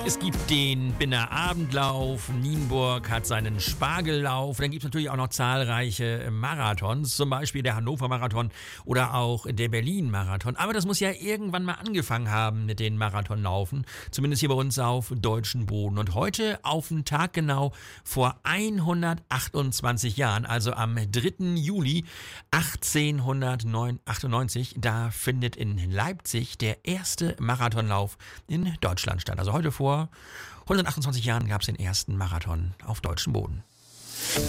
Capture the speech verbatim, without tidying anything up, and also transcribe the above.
Es gibt den Binner Abendlauf, Nienburg hat seinen Spargellauf, dann gibt es natürlich auch noch zahlreiche Marathons, zum Beispiel der Hannover Marathon oder auch der Berlin Marathon. Aber das muss ja irgendwann mal angefangen haben mit den Marathonlaufen, zumindest hier bei uns auf deutschem Boden. Und heute auf den Tag genau vor hundertachtundzwanzig Jahren, also am dritten Juli achtzehnhundertachtundneunzig, da findet in Leipzig der erste Marathonlauf in Deutschland statt. Also heute vor hundertachtundzwanzig Jahren gab es den ersten Marathon auf deutschem Boden.